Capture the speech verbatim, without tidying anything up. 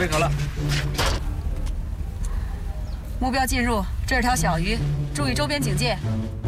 认可了。 目标进入，这是条小鱼，注意周边警戒。